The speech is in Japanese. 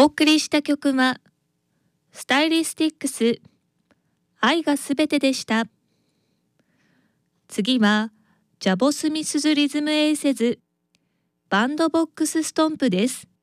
送りした曲は、スタイリスティックス、愛がすべてでした。次は、ジャボスミスズリズムエイセズ、バンドボックスストンプです。